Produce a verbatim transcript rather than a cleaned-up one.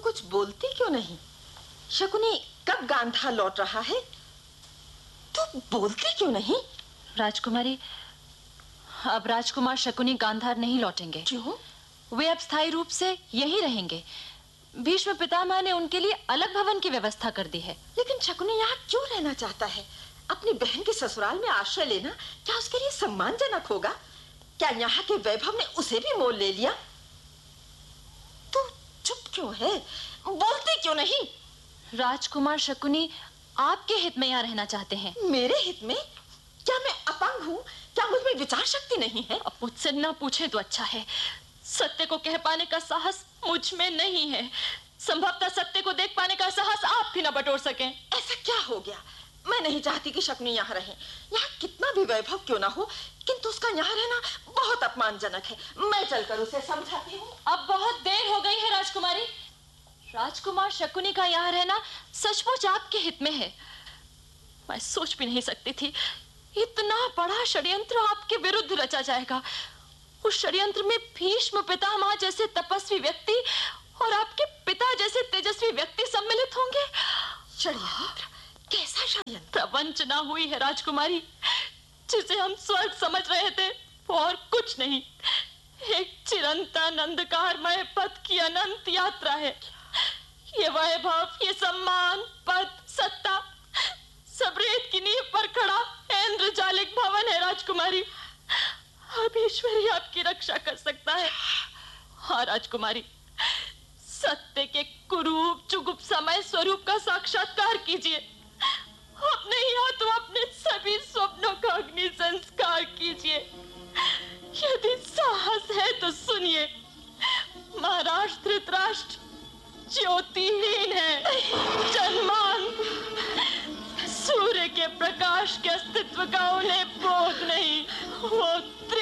कुछ बोलती क्यों नहीं? शकुनी कब गांधार लौट रहा है? तू बोलती क्यों नहीं? राजकुमारी, अब राजकुमार शकुनी गांधार नहीं लौटेंगे। क्यों? वे अब स्थायी रूप से यहीं रहेंगे। भीष्म पितामह ने उनके लिए अलग भवन की व्यवस्था कर दी है। लेकिन शकुनी यहाँ क्यों रहना चाहता है? अपनी बहन के ससुराल में आश्रय लेना क्या उसके लिए सम्मानजनक होगा? क्या यहाँ के वैभव ने उसे भी मोल ले लिया? तू चुप क्यों है? बोलती क्यों नहीं? राजकुमार शकुनी आपके हित में यहाँ रहना चाहते हैं। मेरे हित में? क्या मैं अपंग हूँ? क्या मुझ में विचार शक्ति नहीं है? अब मुझसे ना पूछे तो अच्छा है। सत्य को कह पाने का साहस मुझ में नहीं है। संभवतः सत्य को देख पाने का साहस आप भी ना बटोर सकें। ऐसा क्या हो गया? मैं नहीं चाहती कि शकुनी यहाँ रहे। यहाँ कितना भी वैभव क्यों ना हो, किंतु उसका यहाँ रहना बहुत अपमानजनक है। मैं चलकर उसे समझाती हूँ। अब बहुत देर हो गई है राजकुमारी। राजकुमार शकुनी का यहाँ रहना सचमुच आपके हित में है। मैं सोच भी नहीं सकती थी इतना बड़ा षड्यंत्र आपके विरुद्ध रचा जाएगा। उस षड्यंत्र में भीष्म पितामह जैसे तपस्वी व्यक्ति और आपके पिता जैसे तेजस्वी व्यक्ति सम्मिलित होंगे। षड्यंत्र? कैसा षड्यंत्र? वंचना हुई है राजकुमारी, जिसे हम स्वर्ग समझ रहे थे और कुछ नहीं। एक चिरंतन अंधकारमय पथ की अनंत यात्रा है। ये वैभव, ये सम्मान, पद, सत्ता सब रेत की नींव पर खड़ा इंद्रजालिक भवन है राजकुमारी। अब ईश्वर ही आपकी रक्षा कर सकता है। हाँ राजकुमारी, सत्य के कुरूप जुगुप्सामय स्वरूप का साक्षात्कार कीजिए। अपने ही हाथों अपने सभी स्वप्नों का अग्नि संस्कार कीजिए। यदि साहस है तो सुनिए, महाराज धृतराष्ट्र ज्योतिहीन है, जन्मांध। सूर्य के प्रकाश के अस्तित्व का उन्हें बोध नहीं। वो